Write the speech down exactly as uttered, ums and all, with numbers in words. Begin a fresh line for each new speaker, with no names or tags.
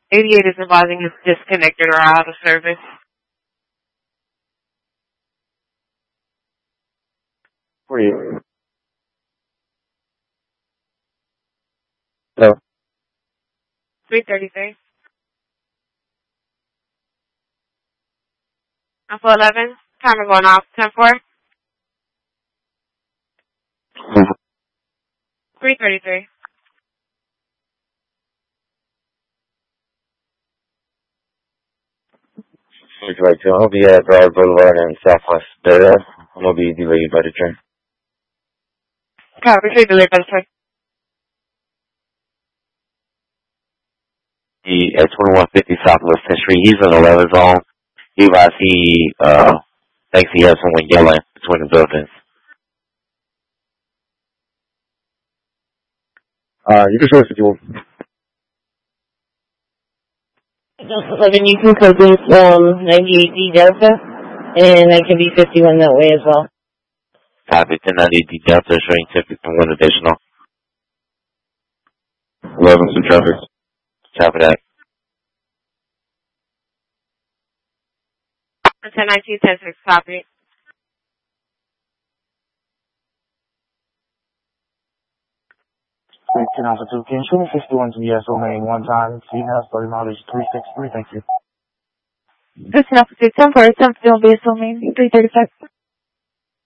eighty-eight is advising is disconnected or out of service.
For you. Hello.
three thirty-three. Alpha eleven. Timer going off. ten four. three thirty-three.
It's right to I'll be at Broward Boulevard in Southwest Data. I'm going to be delayed by the train.
Copy. Three delayed by the train.
He at twenty-one fifty Southwest tenth Street. He's in the eleven zone. He advised he uh, thinks he has someone yelling between the buildings. Uh, you can show us if you want.
eleven, you can code this um, ninety-eight D Delta, and that can be fifty-one that way as well.
Copy, ten ninety D Delta, showing ticket and one additional. eleven, some traffic. Copy that.
ten nineteen, ten six, copy.
Ten Alpha two, can you show me fifty-one to the S O main one time? C has thirty mileage three six three, thank you.
ten Alpha two, ten four, ten fifty-one B S O main, three thirty-five.